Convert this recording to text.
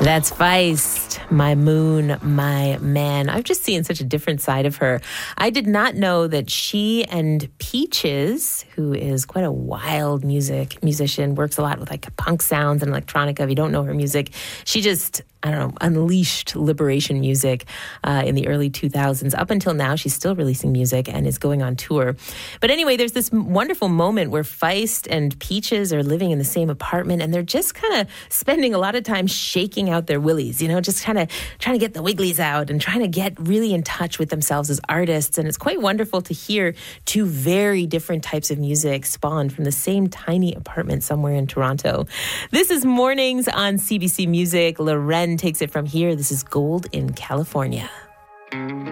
That's Feist, My Moon, My Man. I've just seen such a different side of her. I did not know that she and Peaches, who is quite a wild musician, works a lot with like punk sounds and electronica. If you don't know her music, she just, unleashed liberation music in the early 2000s. Up until now, she's still releasing music and is going on tour. But anyway, there's this wonderful moment where Feist and Peaches are living in the same apartment, and they're just kind of spending a lot of time shaking out their willies, just kind of trying to get the wigglies out and trying to get really in touch with themselves as artists. And it's quite wonderful to hear two very different types of music spawned from the same tiny apartment somewhere in Toronto. This is Mornings on CBC Music. Loren takes it from here. This is Gold in California.